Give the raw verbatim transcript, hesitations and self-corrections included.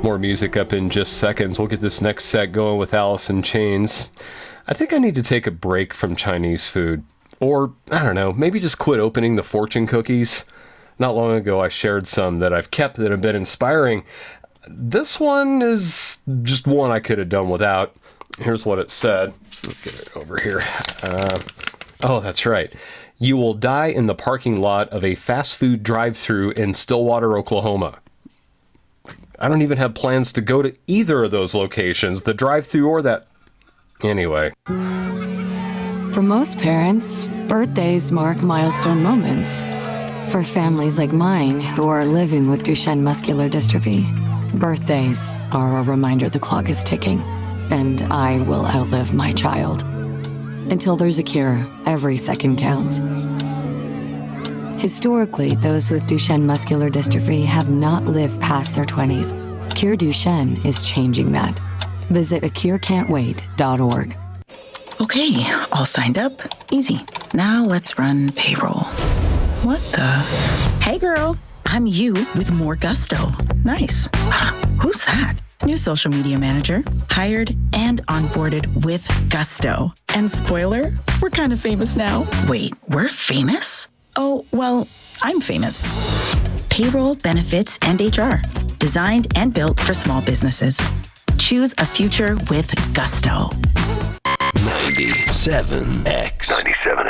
More music up in just seconds. We'll get this next set going with Alice in Chains. I think I need to take a break from Chinese food. Or, I don't know, maybe just quit opening the fortune cookies. Not long ago, I shared some that I've kept that have been inspiring. This one is just one I could have done without. Here's what it said. Let's get it over here. Uh, oh, that's right. You will die in the parking lot of a fast food drive-thru in Stillwater, Oklahoma. I don't even have plans to go to either of those locations, the drive-thru or that... Anyway. For most parents, birthdays mark milestone moments. For families like mine who are living with Duchenne muscular dystrophy, birthdays are a reminder the clock is ticking, and I will outlive my child. Until there's a cure, every second counts. Historically, those with Duchenne muscular dystrophy have not lived past their twenties. Cure Duchenne is changing that. Visit a cure can't wait dot org. Okay, all signed up. Easy. Now let's run payroll. What the? Hey girl, I'm you with more gusto. Nice. Who's that? New social media manager, hired and onboarded with gusto. And spoiler, we're kind of famous now. Wait, we're famous? Oh, well, I'm famous. Payroll, benefits, and H R. Designed and built for small businesses. Choose a future with gusto. ninety-seven X. ninety-seven